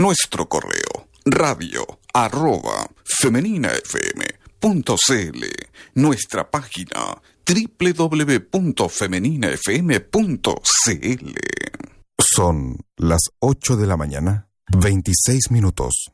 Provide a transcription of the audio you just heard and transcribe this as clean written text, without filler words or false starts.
Nuestro correo radio@femeninafm.cl. Nuestra página www.femeninafm.cl. Son las 8 de la mañana, 26 minutos.